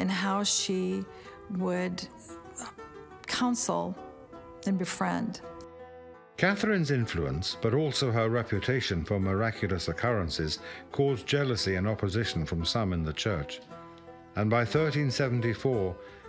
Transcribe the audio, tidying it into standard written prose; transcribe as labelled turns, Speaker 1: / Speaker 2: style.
Speaker 1: in how she would counsel and befriend.
Speaker 2: Catherine's influence, but also her reputation for miraculous occurrences, caused jealousy and opposition from some in the church. And by 1374,